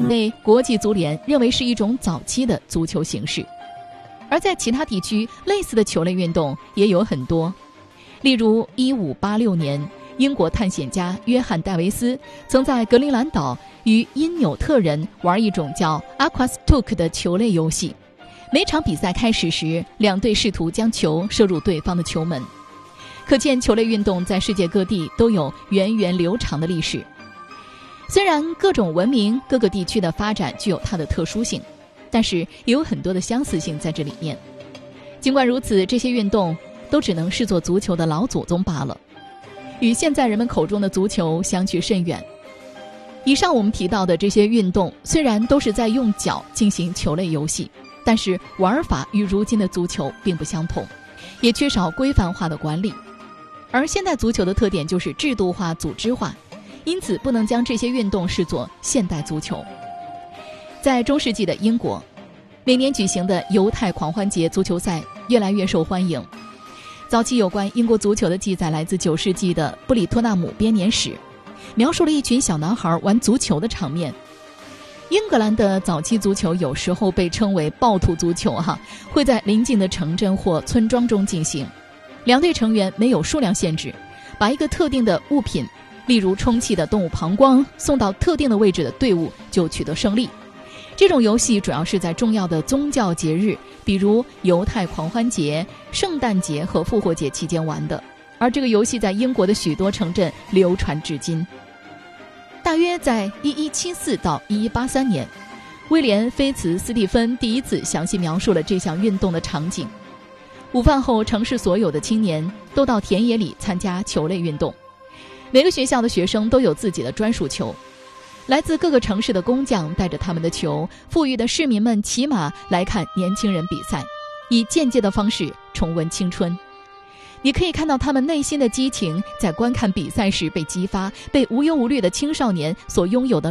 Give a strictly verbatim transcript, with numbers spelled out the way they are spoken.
被国际足联认为是一种早期的足球形式。而在其他地区，类似的球类运动也有很多。例如一五八六年，英国探险家约翰·戴维斯曾在格陵兰岛与因纽特人玩一种叫 Aquastuk 的球类游戏。每场比赛开始时，两队试图将球射入对方的球门。可见球类运动在世界各地都有源远流长的历史。虽然各种文明各个地区的发展具有它的特殊性，但是也有很多的相似性在这里面。尽管如此，这些运动都只能视作足球的老祖宗罢了，与现在人们口中的足球相去甚远。以上我们提到的这些运动虽然都是在用脚进行球类游戏，但是玩法与如今的足球并不相同，也缺少规范化的管理。而现代足球的特点就是制度化、组织化，因此不能将这些运动视作现代足球。在中世纪的英国，每年举行的犹太狂欢节足球赛越来越受欢迎。早期有关英国足球的记载来自九世纪的布里托纳姆编年史，描述了一群小男孩玩足球的场面。英格兰的早期足球有时候被称为暴徒足球哈，会在邻近的城镇或村庄中进行。两队成员没有数量限制，把一个特定的物品，例如充气的动物膀胱，送到特定的位置的队伍就取得胜利。这种游戏主要是在重要的宗教节日，比如犹太狂欢节、圣诞节和复活节期间玩的，而这个游戏在英国的许多城镇流传至今。大约在一一七四到一一八三年，威廉·菲茨斯蒂芬第一次详细描述了这项运动的场景。午饭后，城市所有的青年都到田野里参加球类运动，每个学校的学生都有自己的专属球。来自各个城市的工匠带着他们的球，富裕的市民们骑马来看年轻人比赛，以间接的方式重温青春。你可以看到他们内心的激情在观看比赛时被激发，被无忧无虑的青少年所拥有的